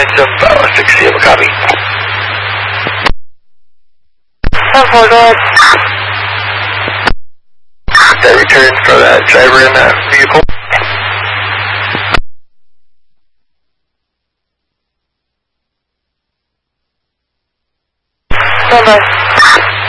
Transom 6 CM, copy. 10-4, go ahead. That return for that driver in that vehicle. Stand by.